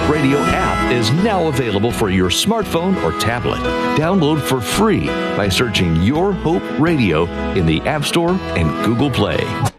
Radio app is now available for your smartphone or tablet. Download for free by searching Your Hope Radio in the App Store and Google Play.